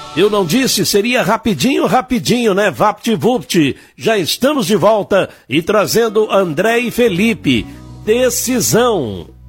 Eu não disse, seria rapidinho, né? VaptVupt. Já estamos de volta e trazendo André e Felipe. Decisão.